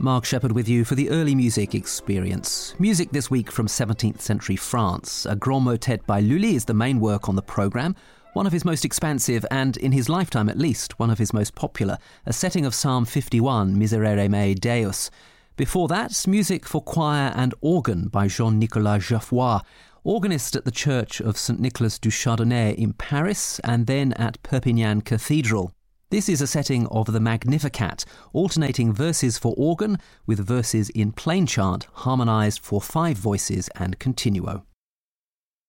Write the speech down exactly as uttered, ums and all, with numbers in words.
Mark Shepherd with you for the Early Music Experience. Music this week from seventeenth century France. A Grand Motet by Lully is the main work on the programme, one of his most expansive and, in his lifetime at least, one of his most popular, a setting of Psalm fifty-one, Miserere mei Deus. Before that, music for choir and organ by Jean-Nicolas Jauffois, organist at the Church of Saint Nicholas du Chardonnay in Paris and then at Perpignan Cathedral. This is a setting of the Magnificat, alternating verses for organ with verses in plain chant, harmonised for five voices and continuo.